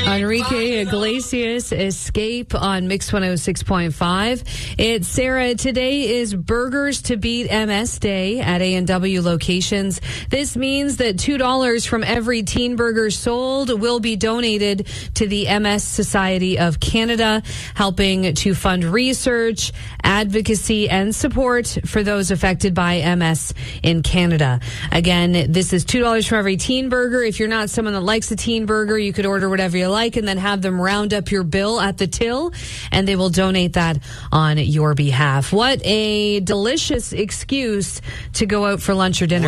Enrique Iglesias, Escape on Mix 106.5. It's Sarah. Today is Burgers to Beat MS Day at A&W locations. This means that $2 from every teen burger sold will be donated to the MS Society of Canada, helping to fund research, advocacy, and support for those affected by MS in Canada. Again, this is $2 from every teen burger. If you're not someone that likes a teen burger, you could order whatever you like and then have them round up your bill at the till, and they will donate that on your behalf. What a delicious excuse to go out for lunch or dinner.